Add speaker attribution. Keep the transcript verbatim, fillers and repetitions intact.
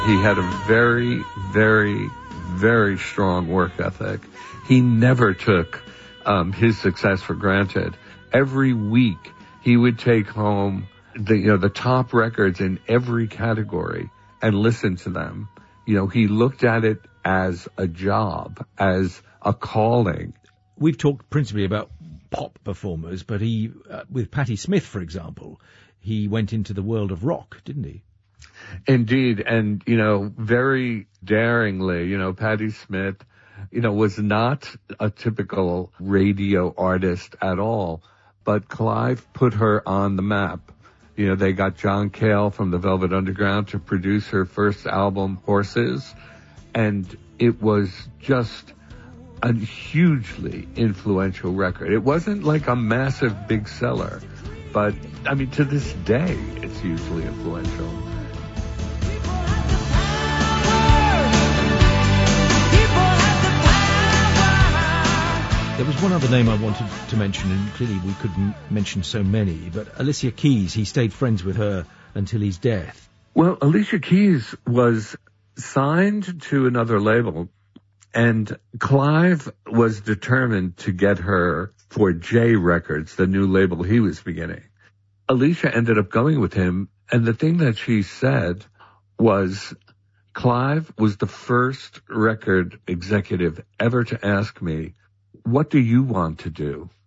Speaker 1: He had a very, very, very strong work ethic. He never took um, his success for granted. Every week, he would take home the, you know, the top records in every category and listen to them. You know, he looked at it as a job, as a calling.
Speaker 2: We've talked principally about pop performers, but he, uh, with Patti Smith, for example, he went into the world of rock, didn't he?
Speaker 1: Indeed, and, you know, very daringly, you know, Patti Smith, you know, was not a typical radio artist at all, but Clive put her on the map. You know, they got John Cale from the Velvet Underground to produce her first album, Horses, and it was just a hugely influential record. It wasn't like a massive big seller, but, I mean, to this day, it's hugely influential.
Speaker 2: There was one other name I wanted to mention, and clearly we couldn't mention so many, but Alicia Keys, he stayed friends with her until his death.
Speaker 1: Well, Alicia Keys was signed to another label, and Clive was determined to get her for J Records, the new label he was beginning. Alicia ended up going with him, and the thing that she said was, Clive was the first record executive ever to ask me, what do you want to do?